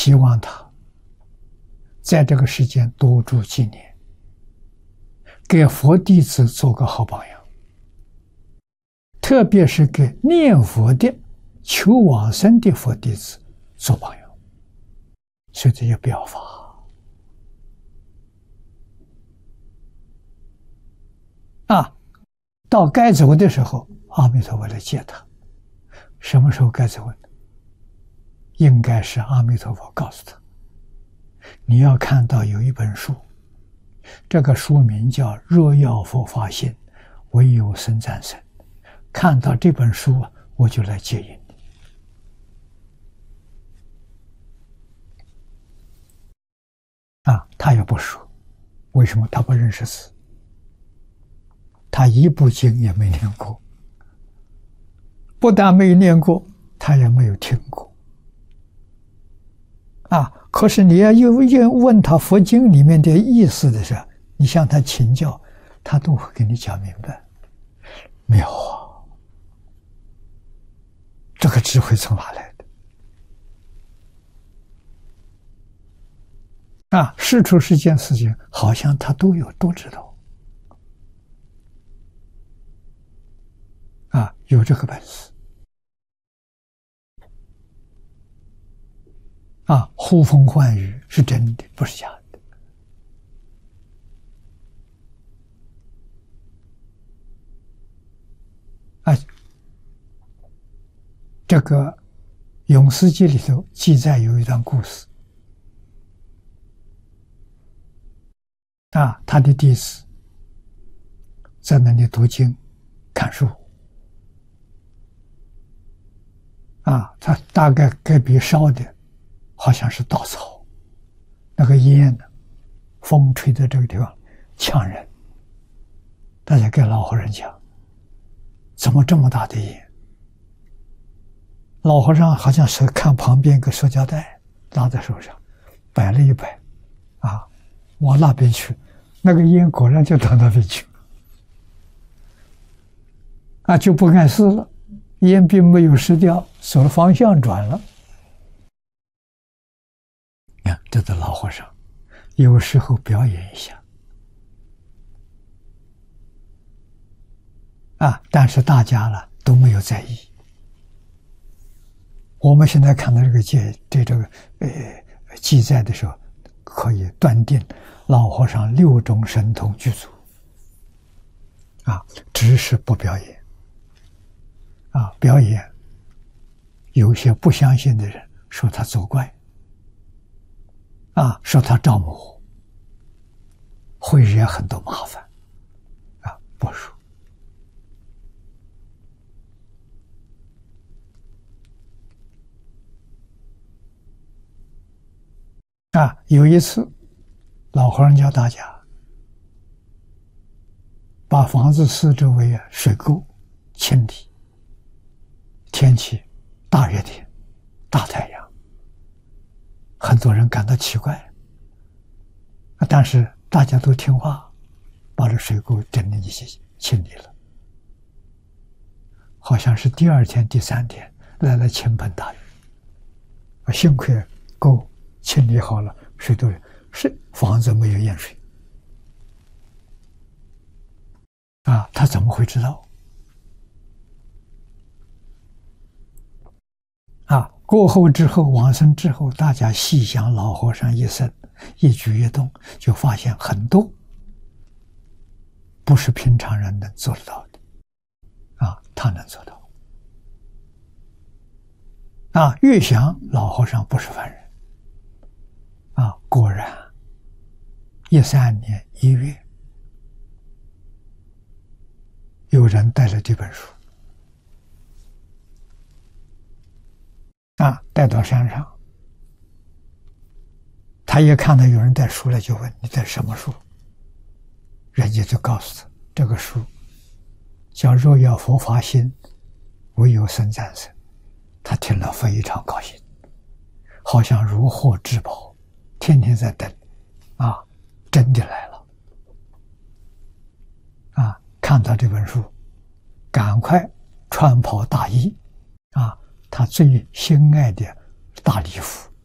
希望他在这个世间多住几年，给佛弟子做个好榜样，特别是给念佛的求往生的佛弟子做榜样，所以这叫表法。到该走的时候，阿弥陀佛来接他。什么时候该走呢？应该是阿弥陀佛告诉他，你要看到有一本书，这个书名叫《若要佛法心，唯有僧战胜》。看到这本书，我就来接引你。他也不说，为什么？他不认识字，他一部经也没念过，不但没念过，他也没有听过。可是你要问他佛经里面的意思的时候，你向他请教，他都会给你讲明白。妙啊！这个智慧从哪来的？世出世间事情，好像他都知道。有这个本事。呼风唤雨是真的，不是假的。这个《永思记》里头记载有一段故事。他的弟子在那里读经、看书。他大概隔壁烧的好像是稻草，那个烟呢，风吹在这个地方呛人。大家跟老和尚讲，怎么这么大的烟？老和尚好像是看旁边一个塑胶袋拿在手上，摆了一摆，往那边去，那个烟果然就到那边去，就不碍事了。烟并没有失掉，手的方向转了。这个老和尚有时候表演一下，但是大家呢都没有在意。我们现在看到这个记载的时候，可以断定老和尚6种神通具足，只是不表演。表演，有些不相信的人说他走怪，说他招魔，会惹很多麻烦，不说。有一次，老和尚教大家把房子四周围水沟清理。天气大热天，大太阳，很多人感到奇怪，但是大家都听话，把这水沟整理一些清理了。好像是第2天、第3天来了倾盆大雨，幸亏沟清理好了，水都是房子没有淹水。他怎么会知道？过后之后，往生之后，大家细想老和尚一生一举一动，就发现很多不是平常人能做得到的，他能做到。越想老和尚不是凡人，果然13年1月，有人带了这本书。带到山上，他也看到有人带书来，就问你带什么书？人家就告诉他，这个书叫《若要佛法心，唯有僧战胜》。他听了非常高兴，好像如获至宝，天天在等，真的来了。看到这本书，赶快穿袍大衣，他最心爱的大礼服